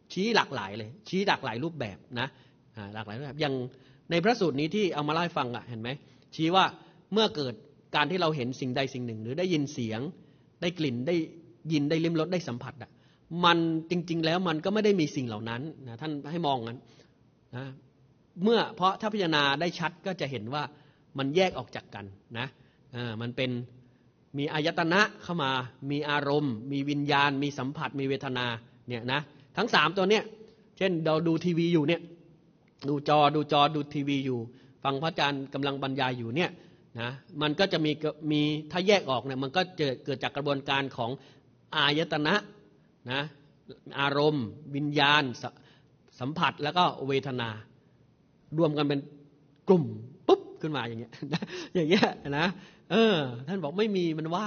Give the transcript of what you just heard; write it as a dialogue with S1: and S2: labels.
S1: ชี้หลากหลายเลยชี้หลากหลายรูปแบบนะหลากหลายรูปแบบอย่างในพระสูตรนี้ที่เอามาเล่าให้ฟังเห็นไหมชี้ว่าเมื่อเกิดการที่เราเห็นสิ่งใดสิ่งหนึ่งหรือได้ยินเสียงได้กลิ่นได้ยินได้ลิ้มรสได้สัมผัสมันจริงๆแล้วมันก็ไม่ได้มีสิ่งเหล่านั้นนะท่านให้มองงั้นนะเพราะถ้าพิจารณาได้ชัดก็จะเห็นว่ามันแยกออกจากกันนะมันเป็นมีอายตนะเข้ามามีอารมณ์มีวิญญาณมีสัมผัสมีเวทนาเนี่ยนะทั้ง3ตัวเนี้ยเช่นเราดูทีวีอยู่เนี่ยดูจอดูทีวีอยู่ฟังพระอาจารย์กำลังบรรยายอยู่เนี่ยนะมันก็จะมีถ้าแยกออกเนี่ยมันก็เกิดจากกระบวนการของอายตนะนะอารมณ์วิญญาณสัมผัสแล้วก็เวทนารวมกันเป็นกลุ่มปุ๊บขึ้นมาอย่างเงี้ยอย่างเงี้ยนะท่านบอกไม่มีมันว่าง